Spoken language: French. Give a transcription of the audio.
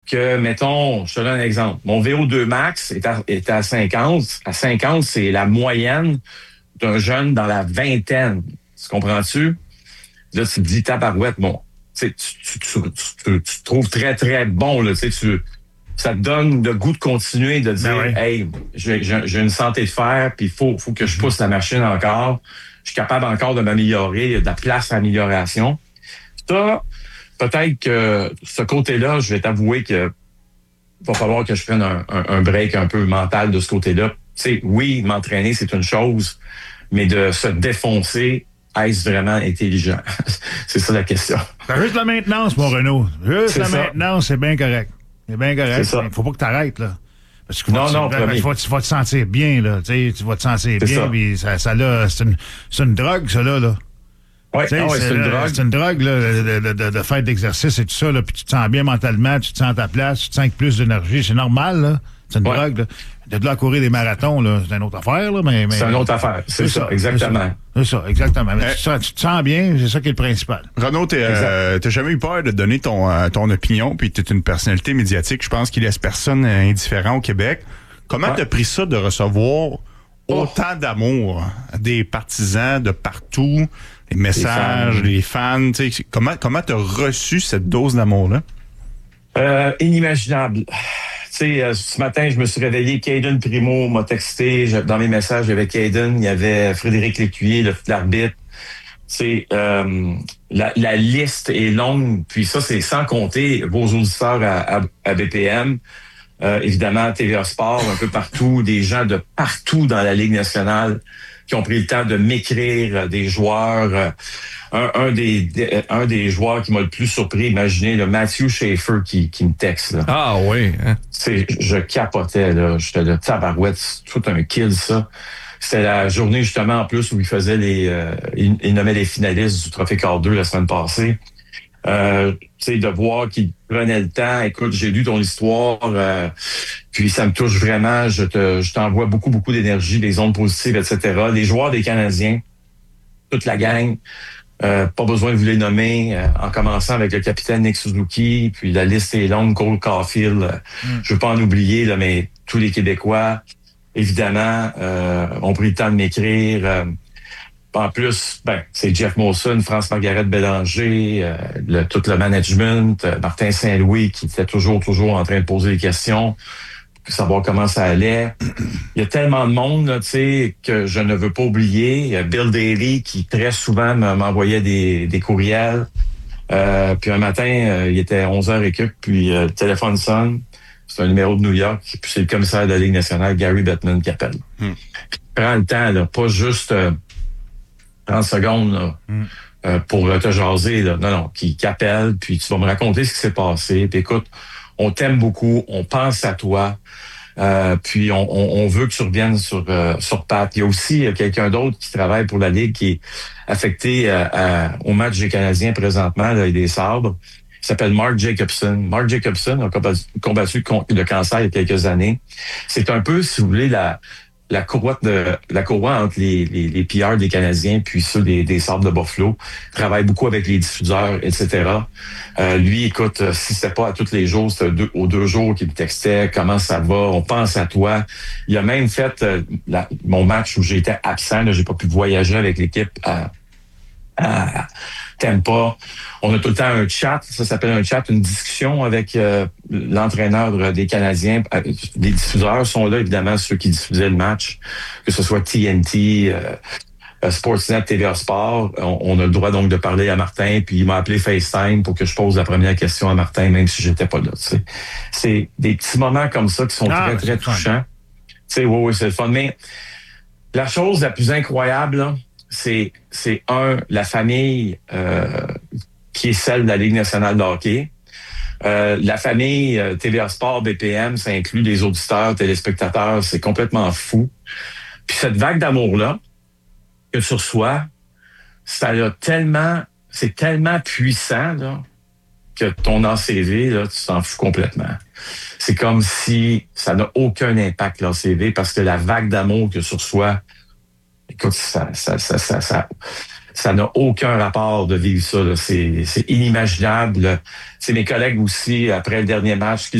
que, mettons, je te donne un exemple. Mon VO2 max est à 50. À 50, c'est la moyenne d'un jeune dans la vingtaine. Tu comprends-tu? Là, tu te dis, tabarouette, bon, tu te trouves très, très bon, là, ça te donne le goût de continuer, de dire, hey, j'ai une santé de fer, puis il faut que je pousse la machine encore. Je suis capable encore de m'améliorer, il y a de la place à amélioration. Ça, peut-être que ce côté-là, je vais t'avouer que va falloir que je prenne un break un peu mental de ce côté-là. Tu sais, oui, m'entraîner, c'est une chose, mais de se défoncer, est-ce vraiment intelligent? C'est ça la question. C'est juste la maintenance, mon Renaud. Maintenance, c'est bien correct. C'est bien correct. Il faut pas que tu arrêtes, là. Parce que tu vas te sentir bien, là. Tu vas te sentir bien, puis c'est une drogue, ça, là. Oui, c'est une drogue. C'est une drogue, là, de faire d'exercice et tout ça, là, puis tu te sens bien mentalement, tu te sens à ta place, tu te sens avec plus d'énergie. C'est normal, là. C'est une drogue, là. De là à courir des marathons, là, c'est une autre affaire, là, mais c'est une autre affaire. C'est ça, exactement. C'est ça, exactement. Mais tu te sens bien, c'est ça qui est le principal. Renaud, t'as jamais eu peur de donner ton opinion, puis t'es une personnalité médiatique, je pense, qui laisse personne indifférent au Québec. Comment t'as pris ça de recevoir autant d'amour des partisans de partout, les messages, les fans, comment t'as reçu cette dose d'amour-là? Inimaginable. Ce matin, je me suis réveillé, Caden Primo m'a texté, dans mes messages, il y avait Caden, il y avait Frédéric Lécuyer, l'arbitre. La liste est longue, puis ça, c'est sans compter vos auditeurs à BPM, évidemment, TVA Sport, un peu partout, des gens de partout dans la Ligue nationale qui ont pris le temps de m'écrire, des joueurs. Un des joueurs qui m'a le plus surpris, imaginez, le Matthew Schaefer qui me texte. Là. Ah oui. Hein? Je capotais, là. J'étais là, tabarouette, c'est tout un kill, ça. C'était la journée, justement, en plus, où il faisait il nommait les finalistes du Trophée Quart 2 la semaine passée. De voir qu'il prenait le temps. Écoute, j'ai lu ton histoire, puis ça me touche vraiment. Je t'envoie beaucoup, beaucoup d'énergie, des ondes positives, etc. Les joueurs des Canadiens, toute la gang, pas besoin de vous les nommer, en commençant avec le capitaine Nick Suzuki, puis la liste est longue, Cole Caulfield, je veux pas en oublier, là, mais tous les Québécois, évidemment, ont pris le temps de m'écrire. En plus, c'est Jeff Molson, France-Margaret Bélanger, tout le management, Martin Saint-Louis qui était toujours en train de poser des questions, pour savoir comment ça allait. Il y a tellement de monde là, que je ne veux pas oublier. Il y a Bill Daly qui très souvent m'envoyait des courriels. Puis un matin, il était 11h et quelques, puis le téléphone sonne. C'est un numéro de New York, puis c'est le commissaire de la Ligue nationale, Gary Bettman, qui appelle. Prends le temps, là, pas juste 30 secondes là, pour te jaser. Là. Non, qui appelle, puis tu vas me raconter ce qui s'est passé. Puis écoute, on t'aime beaucoup, on pense à toi, puis on veut que tu reviennes sur pattes. Il y a aussi quelqu'un d'autre qui travaille pour la Ligue qui est affecté au match des Canadiens présentement, là, et des Sabres. Il s'appelle Mark Jacobson. Mark Jacobson a combattu le cancer il y a quelques années. C'est un peu, si vous voulez, la courroie entre les PR des Canadiens puis ceux des Sabres de Buffalo. Il travaille beaucoup avec les diffuseurs, etc. Lui, écoute, si c'était pas à tous les jours, c'était aux 2 jours qu'il me textait, comment ça va, on pense à toi. Il a même fait mon match où j'étais absent, là, j'ai pas pu voyager avec l'équipe à Tampa. On a tout le temps un chat, ça s'appelle un chat, une discussion avec l'entraîneur des Canadiens. Les diffuseurs sont là, évidemment, ceux qui diffusaient le match, que ce soit TNT, Sportsnet, TVA Sport. On a le droit donc de parler à Martin, puis il m'a appelé FaceTime pour que je pose la première question à Martin, même si j'étais pas là. T'sais. C'est des petits moments comme ça qui sont très, très touchants. Oui, c'est le fun. Mais la chose la plus incroyable, là, c'est la famille qui est celle de la Ligue nationale de hockey. La famille TVA Sport, BPM, ça inclut les auditeurs, téléspectateurs, c'est complètement fou. Puis cette vague d'amour-là que tu reçois, c'est tellement puissant là, que ton ACV, là, tu t'en fous complètement. C'est comme si ça n'a aucun impact, l'ACV, parce que la vague d'amour que tu reçois, écoute, ça n'a aucun rapport de vivre ça. Là. C'est inimaginable. C'est mes collègues aussi, après le dernier match,